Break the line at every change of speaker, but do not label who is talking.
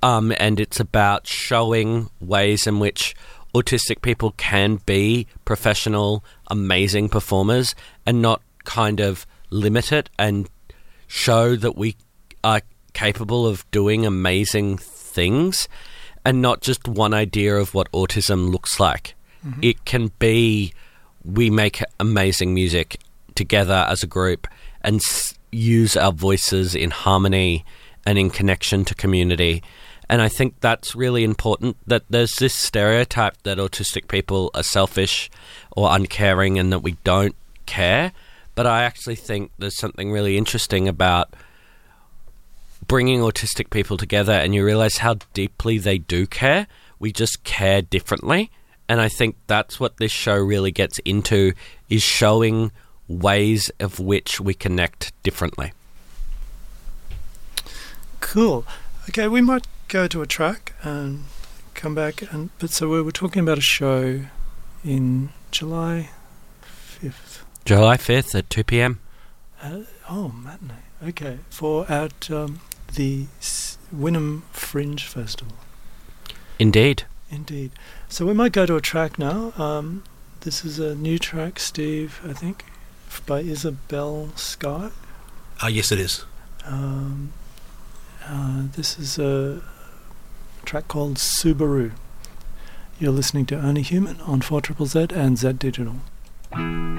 and it's about showing ways in which autistic people can be professional, amazing performers and not kind of limit it, and show that we are capable of doing amazing things and not just one idea of what autism looks like. Mm-hmm. It can be we make amazing music together as a group and use our voices in harmony and in connection to community. And I think that's really important, that there's this stereotype that autistic people are selfish or uncaring and that we don't care. But I actually think there's something really interesting about bringing autistic people together, and you realize how deeply they do care. We just care differently. And I think that's what this show really gets into, is showing ways of which we connect differently.
Cool. Okay, we might go to a track and come back. But so we were talking about a show in July 5th.
July 5th at 2 p.m.
Matinee. Okay, at the Wynnum Fringe Festival.
Indeed.
So we might go to a track now. This is a new track, Steve, I think, by Isabel Scott.
Yes, it is.
This is a track called Subaru. You're listening to Only Human on 4ZZZ and Z Digital.